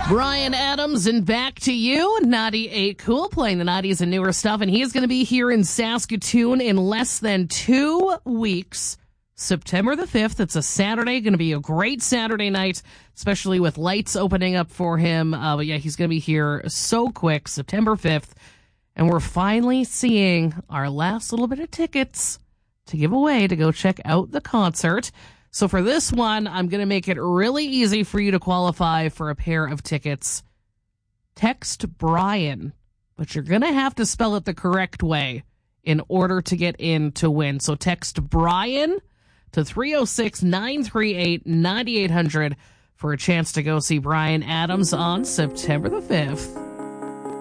Bryan Adams and Back to You, Naughty 8 Cool, playing the Naughties and newer stuff, and he is going to be here in Saskatoon in less than 2 weeks. September the 5th. It's a Saturday. Going to be a great Saturday night, especially with lights opening up for him. But yeah, he's going to be here so quick, September 5th. And we're finally seeing our last little bit of tickets to give away to go check out the concert. So for this one, I'm going to make it really easy for you to qualify for a pair of tickets. Text Bryan, but you're going to have to spell it the correct way in order to get in to win. So text Bryan to 306-938-9800 for a chance to go see Bryan Adams on September the 5th.